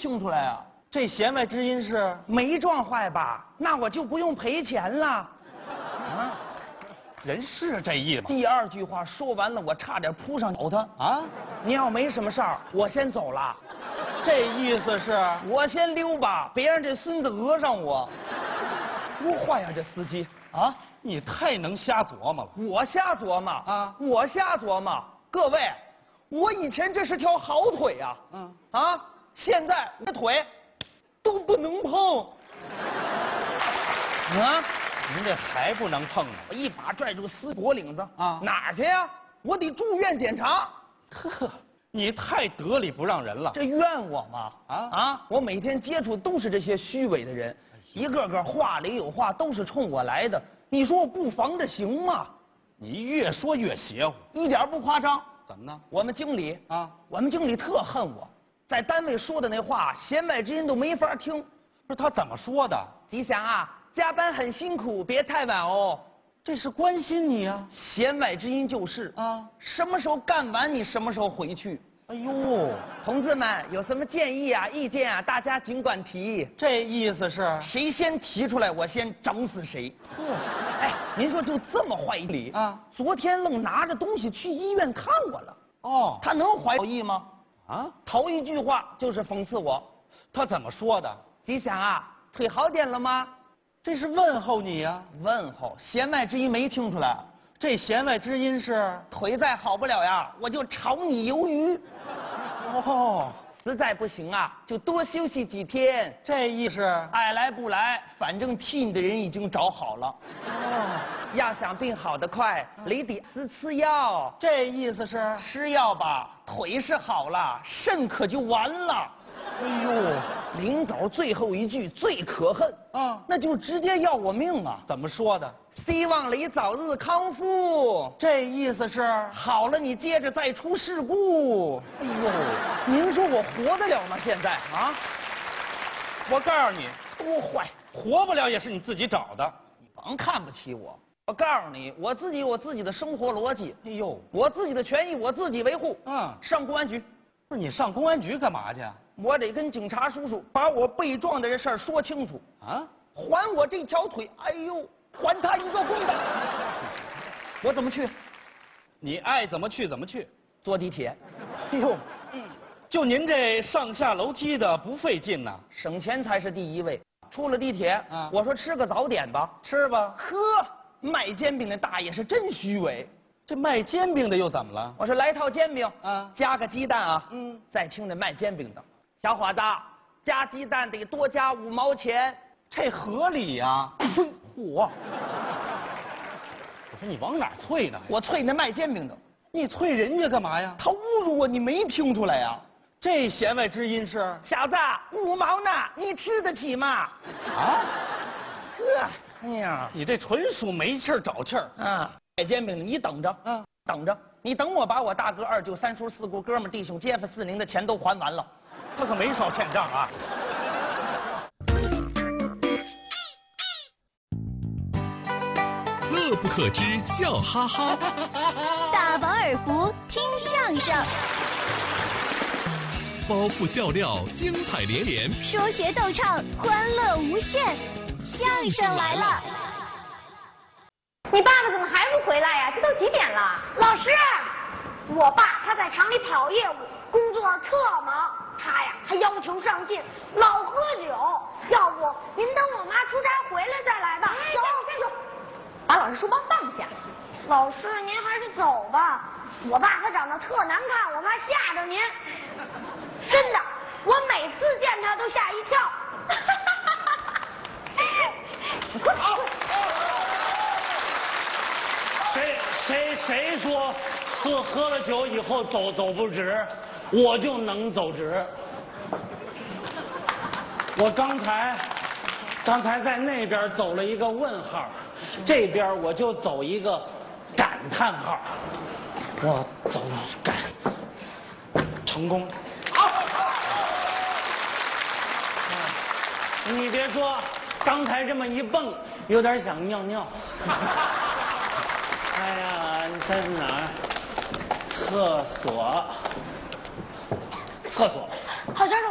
听出来啊？ 这弦外之音是没撞坏吧？那我就不用赔钱了。啊， 人是这意思吗？ 第二句话说完了，我差点扑上找他啊！ 你要没什么事儿，我先走了。 这意思是我先溜吧，别让这孙子讹上我。不坏呀，这司机啊！你太能瞎琢磨了。 我瞎琢磨啊！ 我瞎琢磨。各位，我以前这是条好腿呀。啊，现在我的腿都不能碰。啊！ 您这还不能碰呢？ 我一把拽住司机脖领子啊！ 哪儿去呀？我得住院检查。 呵，你太得理不让人了。 这怨我吗？我每天接触都是这些虚伪的人，一个个话里有话，都是冲我来的。你说我不防着行吗？ 你越说越邪乎， 一点不夸张。 怎么呢？ 我们经理我们经理特恨我，在单位说的那话，弦外之音都没法听。 不是他怎么说的？ 吉祥啊，加班很辛苦，别太晚哦。 这是关心你啊。 弦外之音就是什么时候干完你什么时候回去。 哎呦， 同志们有什么建议啊、意见啊，大家尽管提。 这意思是谁先提出来，我先整死谁。哎，您说就这么坏理啊？昨天愣拿着东西去医院看我了。哦，他能怀好意吗？啊，头一句话就是讽刺我。 他怎么说的？ 吉祥啊，腿好点了吗？ 这是问候你呀。 问候，弦外之音没听出来。 这弦外之音是腿再好不了呀，我就炒你鱿鱼。 哦， 实在不行啊，就多休息几天。 这意思爱来不来，反正替你的人已经找好了。哦，要想病好得快，你得吃药。 这意思是吃药吧，腿是好了，肾可就完了。哎呦，临走最后一句最可恨那就直接要我命啊！ 怎么说的？ 希望你早日康复。 这意思是好了，你接着再出事故。哎呦，您说我活得了吗？现在啊？ 我告诉你， 多坏， 活不了也是你自己找的。 你甭看不起我。我告诉你，我自己有我自己的生活逻辑。 哎呦， 我自己的权益我自己维护。上公安局。 不是你上公安局干嘛去？ 我得跟警察叔叔把我被撞的这事儿说清楚啊！还我这条腿，哎呦，还他一个公道！我怎么去？ 你爱怎么去怎么去。 坐地铁。 哎呦，就您这上下楼梯的不费劲呐， 省钱才是第一位。出了地铁我说吃个早点吧， 吃吧。 呵，卖煎饼的大爷是真虚伪。 这卖煎饼的又怎么了？ 我说来套煎饼加个鸡蛋啊。再听那卖煎饼的，小伙子，加鸡蛋得多加5毛钱， 这合理呀。 嚯！我说你往哪啐呢？ 我啐那卖煎饼的。 你啐人家干嘛呀？ 他侮辱我，你没听出来呀？ 这弦外之音是小子，5毛呢，你吃得起吗？啊？呵，哎呀， 你这纯属没气儿找气儿啊！卖煎饼的，你等着，等着，你等我把我大哥、二舅、三叔、四姑、哥们、弟兄、街坊、四邻的钱都还完了， 他可没少欠账啊。 乐不可支，笑哈哈。 大饱耳福，听相声。 包袱笑料，精彩连连。 说学逗唱，欢乐无限。相声来了。 你爸爸怎么还不回来呀？这都几点了？老师，我爸他在厂里跑业务，工作特忙，他呀还要求上进，老喝酒。要不您等我妈出差回来再来吧。走，站住！ 把老师书包放下。 老师，您还是走吧。我爸他长得特难看，我怕吓着您。真的，我每次见他都吓一跳。 谁说喝了酒以后走不直，我就能走直。我刚才在那边走了一个问号，这边我就走一个感叹号。我走感成功。好，你别说，刚才这么一蹦，有点想尿尿。哎呀，你在哪儿？厕所。好，这儿。